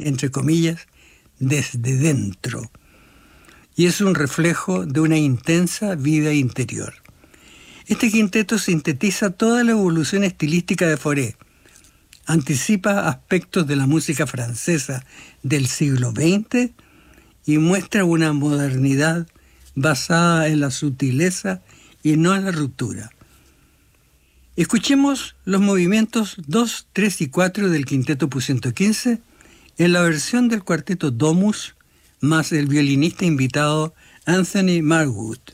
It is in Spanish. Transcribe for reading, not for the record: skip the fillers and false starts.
entre comillas, desde dentro, y es un reflejo de una intensa vida interior. Este quinteto sintetiza toda la evolución estilística de Fauré, anticipa aspectos de la música francesa del siglo XX y muestra una modernidad basada en la sutileza y no en la ruptura. Escuchemos los movimientos 2, 3 y 4 del quinteto opus 115 en la versión del cuarteto Domus más el violinista invitado Anthony Marwood.